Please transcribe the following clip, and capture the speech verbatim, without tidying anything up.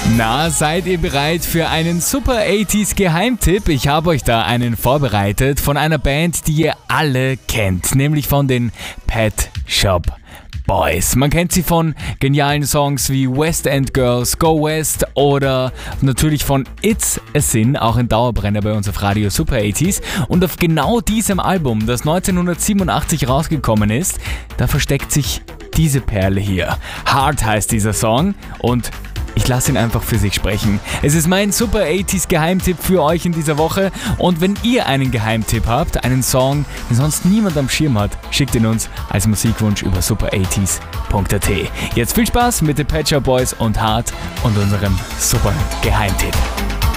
Na, seid ihr bereit für einen super achtziger Geheimtipp? Ich habe euch da einen vorbereitet von einer Band, die ihr alle kennt, nämlich von den Pet Shop Boys. Man kennt sie von genialen Songs wie West End Girls, Go West oder natürlich von It's a Sin, auch ein Dauerbrenner bei uns auf Radio Super achtziger. Und auf genau diesem Album, das neunzehnhundertsiebenundachtzig rausgekommen ist, da versteckt sich diese Perle hier. Heart heißt dieser Song und ich lasse ihn einfach für sich sprechen. Es ist mein Super achtziger Geheimtipp für euch in dieser Woche. Und wenn ihr einen Geheimtipp habt, einen Song, den sonst niemand am Schirm hat, schickt ihn uns als Musikwunsch über super achtzig punkt a t. Jetzt viel Spaß mit den Pet Shop Boys und Heart und unserem super Geheimtipp.